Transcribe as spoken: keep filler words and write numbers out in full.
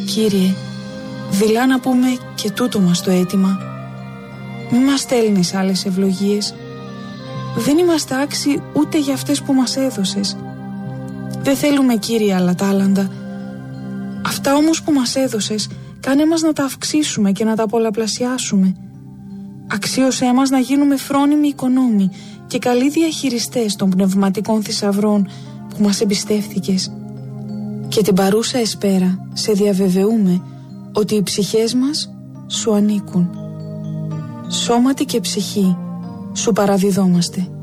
Κύριε, δειλά να πούμε και τούτο μας το αίτημα. Μη μας στέλνεις άλλες ευλογίες. Δεν είμαστε άξιοι ούτε για αυτές που μας έδωσες. Δεν θέλουμε, Κύριε, άλλα τάλαντα. Αυτά όμως που μας έδωσες, κάνε μας να τα αυξήσουμε και να τα πολλαπλασιάσουμε. Αξίωσέ μας να γίνουμε φρόνιμοι οικονόμοι και καλοί διαχειριστές των πνευματικών θησαυρών που μας εμπιστεύθηκες. Και την παρούσα εσπέρα σε διαβεβαιούμε ότι οι ψυχές μας σου ανήκουν. Σώματι και ψυχή σου παραδιδόμαστε.